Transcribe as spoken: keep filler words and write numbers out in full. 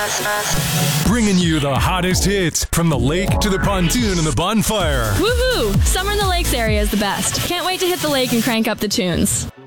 Bringing you the hottest hits from the lake to the pontoon and the bonfire. Woohoo! Summer in the Lakes area is the best. Can't wait to hit the lake and crank up the tunes.